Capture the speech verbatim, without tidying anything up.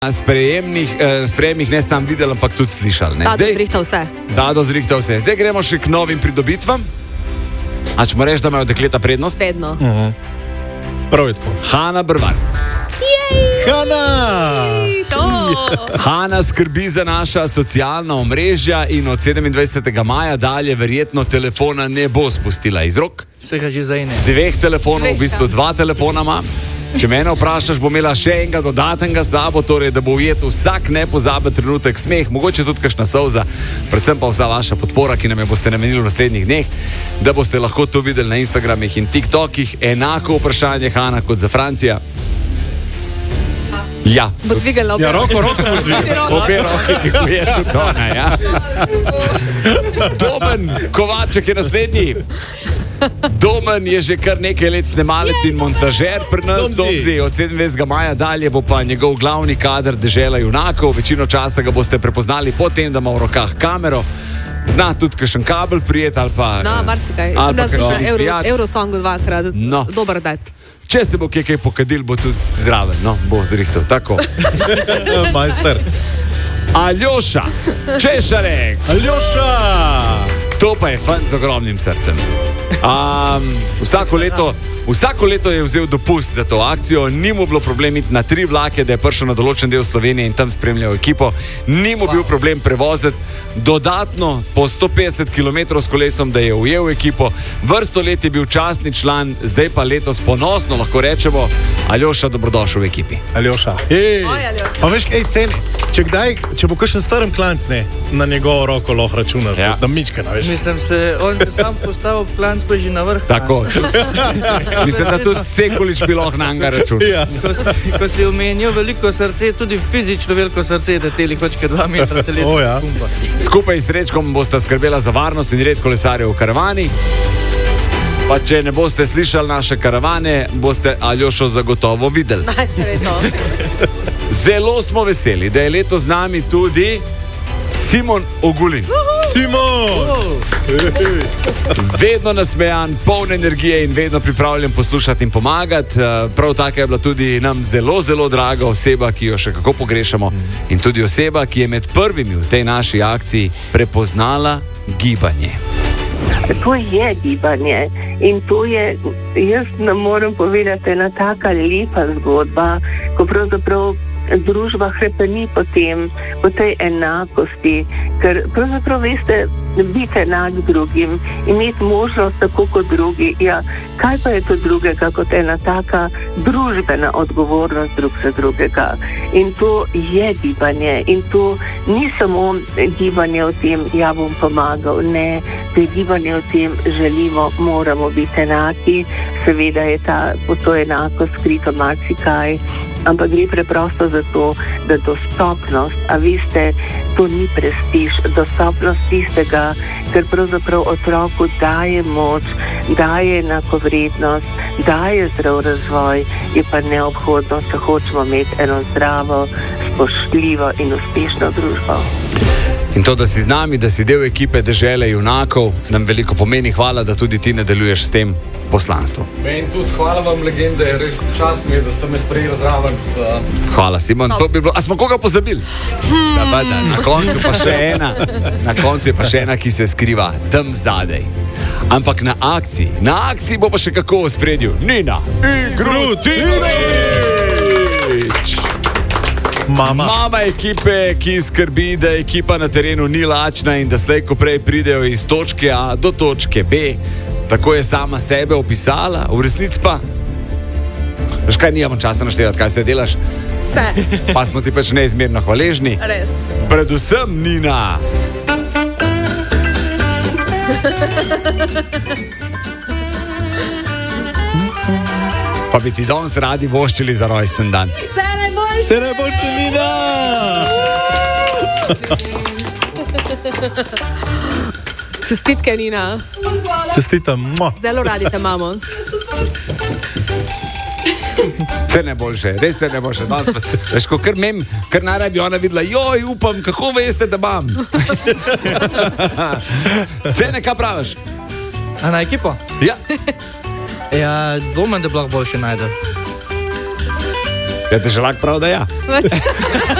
sprejemnih, eh, sprejemih ne sam videli, ampak tudi slišali. Ne? Dado zrihta vse. Dado zrihta vse. Zdaj gremo še k novim pridobitvam. A če mu reči, da imajo dekleta prednost? Vedno. Uh-huh. Prav je tako. Hana Brvar. Hana! Hana skrbi za naša socialna omrežja in od sedemindvajsetega maja dalje verjetno telefona ne bo spustila iz rok. Se ga že zajne. Dveh telefonov, Dveh, v bistvu dva telefona ima. Če mene vprašaš, bo imela še enega dodatnega sabo, torej da bo ujet vsak nepozaben trenutek smeh, mogoče tudi kakšna solza, predvsem pa vsa vaša podpora, ki nam jo boste namenili v naslednjih dneh, da boste lahko to videli na Instagramih in TikTokih. Enako vprašanje, Hana, kot za Francija. Ja. Bo dvigala obe. Ja, roko, roko bo dvigala. Obe roki, dviguje tudi ona, ja. Domen Kovaček je naslednji. Domen je že kar nekaj let snemalec in montažer pri nas, Domzi. Od sedemindvajsetega maja dalje bo pa njegov glavni kader Dežela junakov. Večino časa ga boste prepoznali po tem, da ima v rokah kamero. Zna tudi kakšen kabel prijet ali pa... No, marsikaj. ali pa Sem kakšen na Euro, izpijat. Eurosongu dvakrat. No. Dober dat. Če se bo kje kaj pokadil, bo tudi zraven. No, bo zrihtel. Tako. Majster. Aljoša Češarek. Aljoša! To pa je fant z ogromnim srcem. Um, vsako, leto, vsako leto je vzel dopust za to akcijo, ni mu bilo problem iti na tri vlake, da je prišel na določen del Slovenije in tam spremljal ekipo. Ni mu bil problem prevoziti dodatno po sto petdeset kilometrov s kolesom, da je ujel ekipo. Vrsto let je bil častni član, zdaj pa letos ponosno lahko rečemo: Aljoša, dobrodošel v ekipi. Aljoša. Ej, Oj, Aljoša. pa veš, ej, ceni. Če kdaj, če bo kakšen starem klanc, ne, na njegovo roko lahko računaš, Ja. da mička, veš. Mislim, se, on se sam postavil klanc pa že na vrh. Tako. Mislim, da tudi Sekulič bi lahko na njega računal. Ja. Ko si, ko si omenil veliko srce, tudi fizično veliko srce, da te likočke dva metra telesa. O, ja. pumpa. Skupaj s Srečkom boste skrbela za varnost in red kolesarjev v karavani. Pa če ne boste slišali naše karavane, boste Aljošo zagotovo videli. Najsredno. Zelo smo veseli, da je letos z nami tudi Simon Ogulin. Simon! Vedno nasmejan, poln energije in vedno pripravljen poslušati in pomagati. Prav tako je bila tudi nam zelo, zelo draga oseba, ki jo še kako pogrešamo. In tudi oseba, ki je med prvimi v tej naši akciji prepoznala gibanje. To je gibanje in to je, jaz ne morem povedati, ena taka lepa zgodba, ko pravzaprav družba hrepeni po tem, po tej enakosti, ker pravzaprav veste, biti enak drugim, imeti možnost tako kot drugi, ja, kaj pa je to drugega kot ena taka družbena odgovornost drug za drugega. In to je gibanje in to ni samo gibanje o tem, ja bom pomagal, ne, to je gibanje o tem, želimo, moramo biti enaki, seveda je ta, po to enako skrito marsikaj, ampak gre preprosto za to, da dostopnost, a veste, to ni prestiž, dostopnost tistega, ker pravzaprav otroku daje moč, daje enakovrednost, daje zdrav razvoj, je pa neobhodno, če hočemo imeti eno zdravo, spoštljivo in uspešno družbo. In to, da si z nami, da si del ekipe Dežele junakov, nam veliko pomeni. Hvala, da tudi ti nadaljuješ s tem poslanstvom. Meni tudi hvala vam, legende, res čast mi je, da ste me sprejeli zraven. Hvala, Simon. To bi bilo... A smo koga pozabili? Zabada. Na koncu pa še ena. Na koncu je pa še ena, ki se skriva tam zadaj. Ampak na akciji, na akciji bo pa še kako v spredju. Nina Igrutinović. Mama. Mama ekipe, ki skrbi, da ekipa na terenu ni lačna in da slej ko prej pridejo iz točke A do točke B. Tako je sama sebe opisala, v resnici pa. Veš kaj, nijamo časa naštevati, kaj se delaš. Vse. Pa smo ti pač neizmerno hvaležni. Res. Predvsem Nina. Pa bi ti danes radi voščili za rojsten dan. Vse najboljše. Se ne boš Nina! Čestitke, Nina. Čestitam. Mua. Zelo radi te imamo. Vse najboljše, res se ne boljše. Veš, ko kar mem, kar naj bi ona videla, joj, upam, kako veste, da imam. Cene, kaj praviš? A na ekipo? Ja. Ja, dvomem, da bi lahko boljše najdel. Ja, deželak prav, da ja.